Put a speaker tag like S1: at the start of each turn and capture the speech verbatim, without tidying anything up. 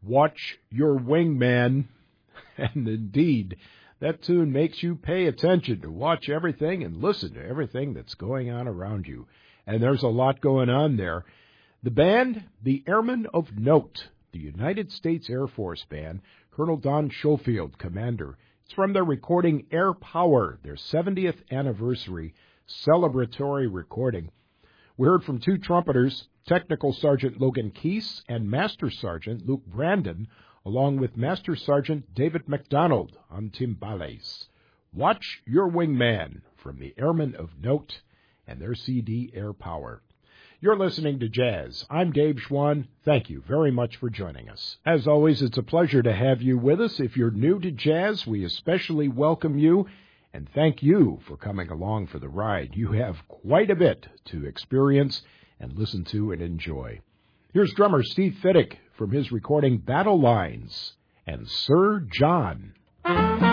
S1: Watch Your Wingman. And indeed, that tune makes you pay attention to watch everything and listen to everything that's going on around you. And there's a lot going on there. The band, the Airmen of Note, the United States Air Force Band, Colonel Don Schofield, commander. It's from their recording Air Power, their seventieth anniversary celebratory recording. We heard from two trumpeters, Technical Sergeant Logan Keese and Master Sergeant Luke Brandon, along with Master Sergeant David McDonald on timbales. Watch Your Wingman from the Airmen of Note and their C D Air Power. You're listening to Jazz. I'm Dave Schwann. Thank you very much for joining us. As always, it's a pleasure to have you with us. If you're new to jazz, we especially welcome you and thank you for coming along for the ride. You have quite a bit to experience and listen to and enjoy. Here's drummer Steve Fiddick from his recording Battle Lines and Sir John.